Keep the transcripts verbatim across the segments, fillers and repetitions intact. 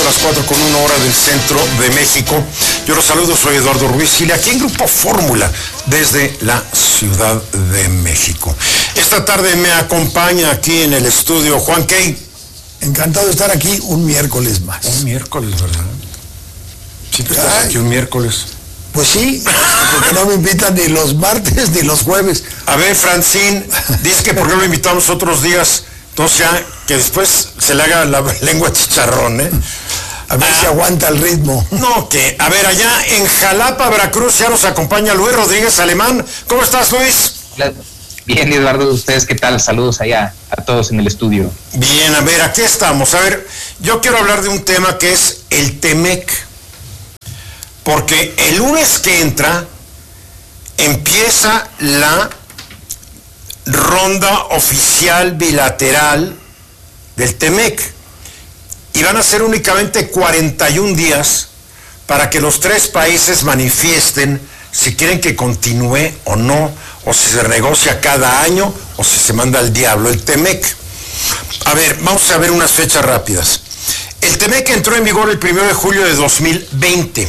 son las cuatro con una hora del centro de México. Yo los saludo, soy Eduardo Ruiz Gil, aquí en Grupo Fórmula, desde la Ciudad de México. Esta tarde me acompaña aquí en el estudio Juan Key. Encantado de estar aquí un miércoles más. Un miércoles, ¿verdad? Siempre estás aquí un miércoles. Pues sí, porque no me invitan ni los martes ni los jueves. A ver, Francine, dice que por qué lo invitamos otros días, entonces ya que después se le haga la lengua chicharrón, ¿eh? A ver ah, si aguanta el ritmo. No, que, a ver, allá en Jalapa, Veracruz, ya nos acompaña Luis Rodríguez Alemán. ¿Cómo estás, Luis? Bien, Eduardo, ¿ustedes qué tal? Saludos allá a todos en el estudio. Bien, a ver, aquí estamos. A ver, yo quiero hablar de un tema que es el Temec. Porque el lunes que entra empieza la ronda oficial bilateral del Temec y van a ser únicamente cuarenta y un días para que los tres países manifiesten si quieren que continúe o no, o si se renegocia cada año o si se manda al diablo el Temec. A ver, vamos a ver unas fechas rápidas. El Temec entró en vigor el primero de julio de dos mil veinte.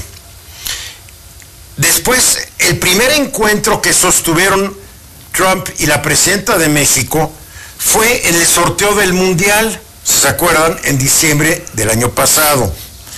Después, el primer encuentro que sostuvieron Trump y la presidenta de México fue en el sorteo del Mundial, si se acuerdan, en diciembre del año pasado.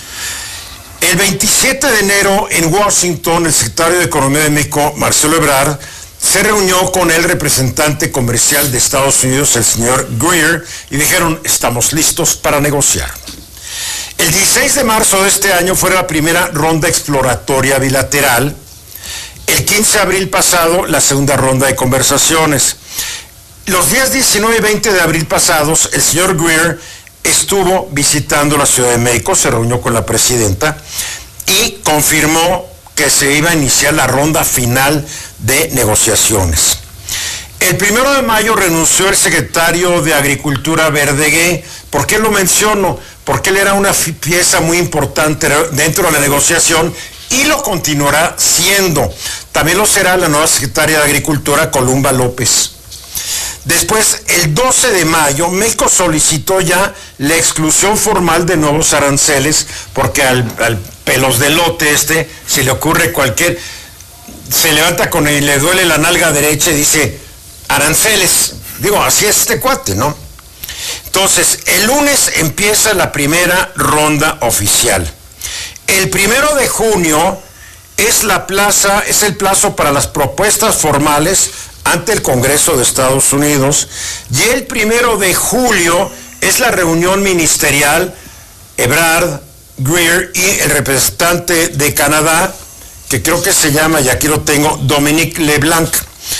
El veintisiete de enero en Washington, el secretario de Economía de México, Marcelo Ebrard, se reunió con el representante comercial de Estados Unidos, el señor Greer, y dijeron, estamos listos para negociar. El dieciséis de marzo de este año fue la primera ronda exploratoria bilateral. El quince de abril pasado, la segunda ronda de conversaciones. Los días diecinueve y veinte de abril pasados, el señor Greer estuvo visitando la Ciudad de México, se reunió con la presidenta y confirmó que se iba a iniciar la ronda final de negociaciones. El primero de mayo renunció el secretario de Agricultura, Verdegué. ¿Por qué lo menciono? Porque él era una pieza muy importante dentro de la negociación y lo continuará siendo. También lo será la nueva secretaria de Agricultura, Columba López. Después, el doce de mayo, México solicitó ya la exclusión formal de nuevos aranceles, porque al, al pelos de lote este, se le ocurre cualquier, se levanta con él y le duele la nalga derecha y dice, aranceles. Digo, así es este cuate, ¿no? Entonces, el lunes empieza la primera ronda oficial. El primero de junio es la plaza, es el plazo para las propuestas formales ante el Congreso de Estados Unidos, y el primero de julio es la reunión ministerial, Ebrard, Greer y el representante de Canadá, que creo que se llama, y aquí lo tengo, Dominique LeBlanc.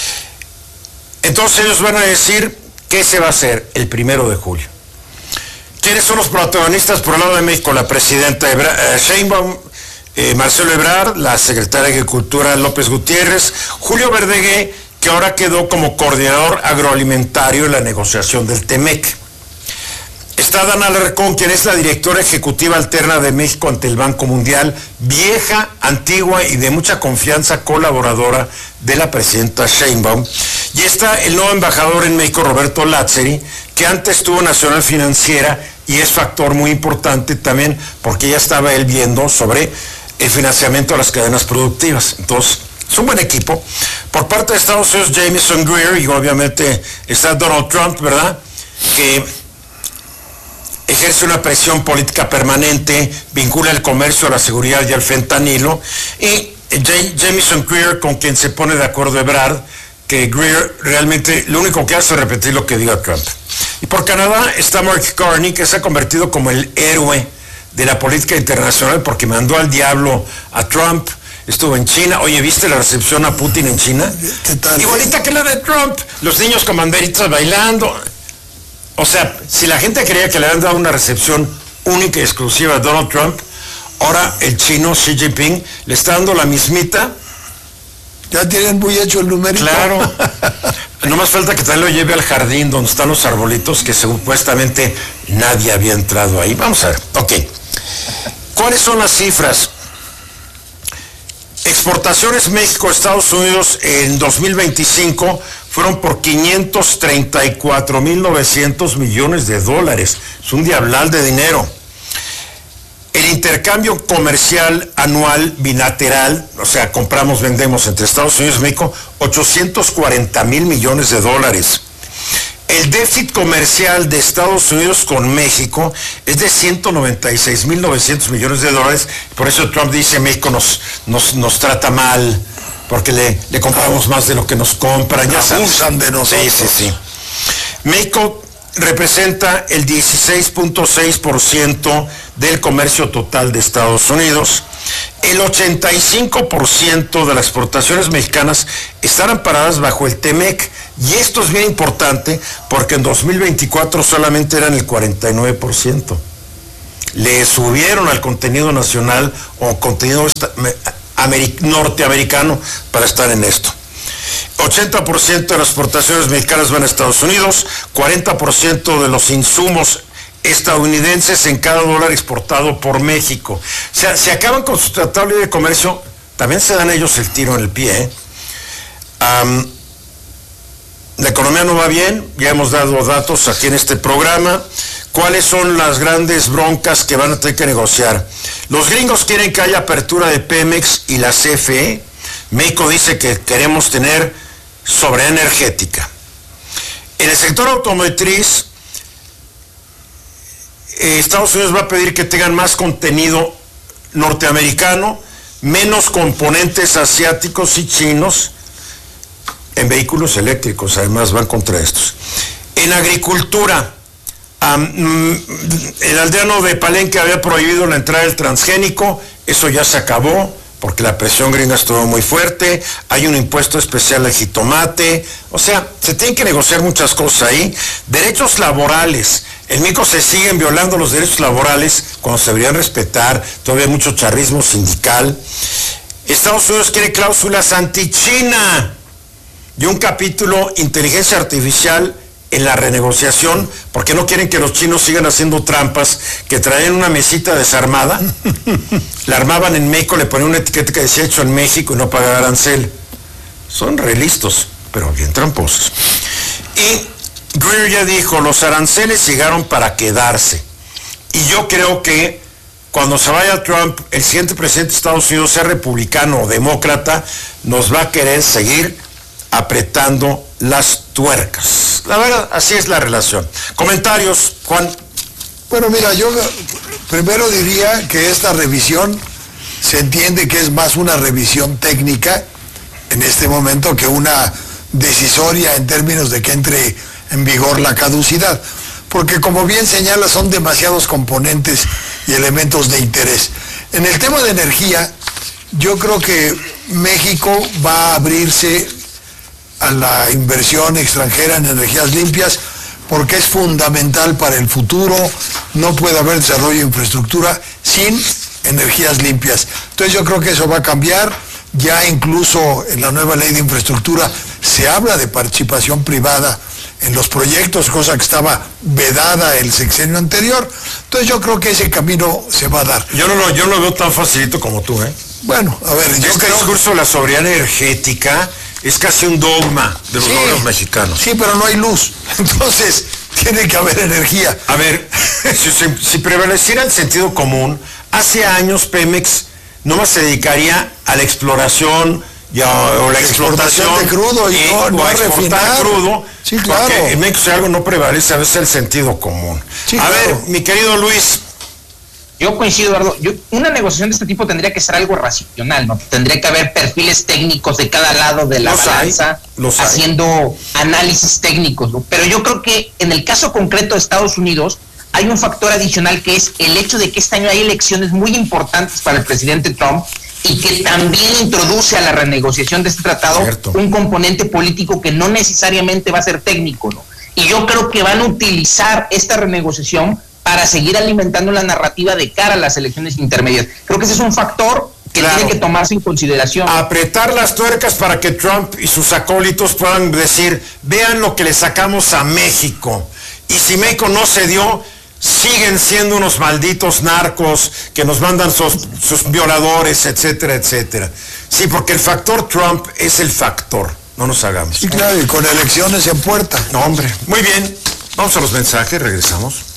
Entonces ellos van a decir qué se va a hacer el primero de julio. ¿Quiénes son los protagonistas por el lado de México? La presidenta Ebra, eh, Sheinbaum, eh, Marcelo Ebrard, la secretaria de Agricultura López Gutiérrez, Julio Verdegué, que ahora quedó como coordinador agroalimentario en la negociación del Temec. Está Dana Alarcón, quien es la directora ejecutiva alterna de México ante el Banco Mundial, vieja, antigua y de mucha confianza colaboradora de la presidenta Sheinbaum. Y está el nuevo embajador en México, Roberto Lazzeri, que antes estuvo en Nacional Financiera y es factor muy importante también porque ya estaba él viendo sobre el financiamiento de las cadenas productivas. Entonces, es un buen equipo. Por parte de Estados Unidos, Jamieson Greer, y obviamente está Donald Trump, ¿verdad?, que ejerce una presión política permanente, vincula el comercio a la seguridad y al fentanilo, y Jamieson Greer, con quien se pone de acuerdo Ebrard, que Greer realmente lo único que hace es repetir lo que diga Trump. Y por Canadá está Mark Carney, que se ha convertido como el héroe de la política internacional porque mandó al diablo a Trump. Estuvo en China. Oye, ¿viste la recepción a Putin en China? ¿Qué tal? Igualita que la de Trump. Los niños con banderitas bailando. O sea, si la gente creía que le habían dado una recepción única y exclusiva a Donald Trump, ahora el chino Xi Jinping le está dando la mismita. Ya tienen muy hecho el numerito. Claro. No más falta que también lo lleve al jardín donde están los arbolitos, que supuestamente nadie había entrado ahí. Vamos a ver. Ok. ¿Cuáles son las cifras? Exportaciones México-Estados Unidos en dos mil veinticinco fueron por quinientos treinta y cuatro mil novecientos millones de dólares. Es un diablal de dinero. El intercambio comercial anual bilateral, o sea, compramos, vendemos entre Estados Unidos y México, ochocientos cuarenta mil millones de dólares. El déficit comercial de Estados Unidos con México es de ciento noventa y seis mil novecientos millones de dólares. Por eso Trump dice, México nos, nos, nos trata mal, porque le, le compramos más de lo que nos compran. Ya abusan de nosotros. Sí, sí, sí. México representa el dieciséis punto seis por ciento del comercio total de Estados Unidos. El ochenta y cinco por ciento de las exportaciones mexicanas están amparadas bajo el TEMEC, y esto es bien importante porque en dos mil veinticuatro solamente eran el cuarenta y nueve por ciento. Le subieron al contenido nacional o contenido norteamericano para estar en esto. ochenta por ciento de las exportaciones mexicanas van a Estados Unidos, cuarenta por ciento de los insumos estadounidenses en cada dólar exportado por México. O sea, si acaban con su tratado libre de comercio, también se dan ellos el tiro en el pie, ¿eh? Um, la economía no va bien, ya hemos dado datos aquí en este programa. ¿Cuáles son las grandes broncas que van a tener que negociar? Los gringos quieren que haya apertura de Pemex y la C F E. México dice que queremos tener soberanía energética. En el sector automotriz, eh, Estados Unidos va a pedir que tengan más contenido norteamericano, menos componentes asiáticos y chinos en vehículos eléctricos, además van contra estos. En agricultura, um, el aldeano de Palenque había prohibido la entrada del transgénico, eso ya se acabó, porque la presión gringa estuvo muy fuerte, hay un impuesto especial al jitomate, o sea, se tienen que negociar muchas cosas ahí. Derechos laborales, en México se siguen violando los derechos laborales cuando se deberían respetar, todavía hay mucho charrismo sindical. Estados Unidos quiere cláusulas anti-China y un capítulo inteligencia artificial en la renegociación, porque no quieren que los chinos sigan haciendo trampas, que traían una mesita desarmada, la armaban en México, le ponían una etiqueta que decía hecho en México y no pagaba arancel. Son re listos, pero bien tramposos. Y Greer ya dijo, los aranceles llegaron para quedarse. Y yo creo que cuando se vaya Trump, el siguiente presidente de Estados Unidos, sea republicano o demócrata, nos va a querer seguir apretando las tuercas. La verdad, así es la relación. Comentarios, Juan. Bueno, mira, yo primero diría que esta revisión se entiende que es más una revisión técnica en este momento que una decisoria en términos de que entre en vigor la caducidad, porque como bien señala son demasiados componentes y elementos de interés. En el tema de energía, yo creo que México va a abrirse a la inversión extranjera en energías limpias porque es fundamental para el futuro. No puede haber desarrollo de infraestructura sin energías limpias. Entonces yo creo que eso va a cambiar. Ya incluso en la nueva ley de infraestructura se habla de participación privada en los proyectos, cosa que estaba vedada el sexenio anterior. Entonces yo creo que ese camino se va a dar. Yo no lo, yo no lo veo tan facilito como tú, ¿eh? Bueno, a ver, yo este creo... discurso de la soberanía energética es casi un dogma de los sí, gobiernos mexicanos. Sí, pero no hay luz. Entonces, tiene que haber energía. A ver, si, si, si prevaleciera el sentido común, hace años Pemex nomás se dedicaría a la exploración y a, o la explotación, exportación de crudo y, y no, no o a a exportar refinar. crudo. Sí, claro. Porque en México si algo no prevalece, a veces el sentido común. Sí, a claro. ver, mi querido Luis. Yo coincido, Eduardo. Yo, una negociación de este tipo tendría que ser algo racional, ¿no? Tendría que haber perfiles técnicos de cada lado de la Los balanza, hay, los haciendo análisis técnicos, ¿no? Pero yo creo que en el caso concreto de Estados Unidos hay un factor adicional que es el hecho de que este año hay elecciones muy importantes para el presidente Trump y que también introduce a la renegociación de este tratado Cierto. un componente político que no necesariamente va a ser técnico, ¿no? Y yo creo que van a utilizar esta renegociación para seguir alimentando la narrativa de cara a las elecciones intermedias. Creo que ese es un factor que Claro. tiene que tomarse en consideración. Apretar las tuercas para que Trump y sus acólitos puedan decir, vean lo que le sacamos a México. Y si México no se dio, siguen siendo unos malditos narcos que nos mandan sus, sus violadores, etcétera, etcétera. Sí, porque el factor Trump es el factor, no nos hagamos. Sí, claro, y con elecciones en puerta. No, hombre. Muy bien, vamos a los mensajes, regresamos.